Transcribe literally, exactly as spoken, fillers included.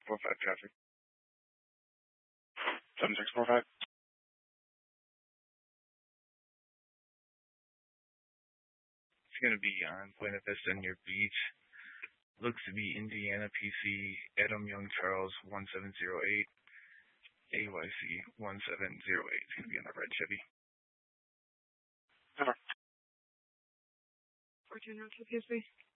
four five traffic. seven six four five. It's going to be on Buena Vista near Beach. Looks to be Indiana P C Adam Young Charles one seven zero eight. A Y C one seven zero eight. It's going to be on the red Chevy. Over. four ten, P S B.